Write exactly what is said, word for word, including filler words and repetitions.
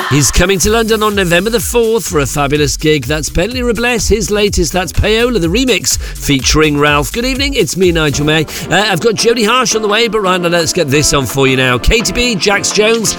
He's coming to London on November the fourth for a fabulous gig. That's Bentley Robles. His latest, that's Payola, the remix, featuring Ralph. Good evening, it's me, Nigel May. Uh, I've got Jodie Harsh on the way, but right now, let's get this on for you now. Katy B, Jax Jones,